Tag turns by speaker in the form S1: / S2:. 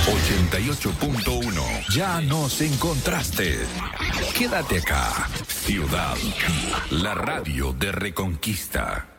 S1: 88.1. Ya nos encontraste. Quédate acá. Ciudad, la radio de Reconquista.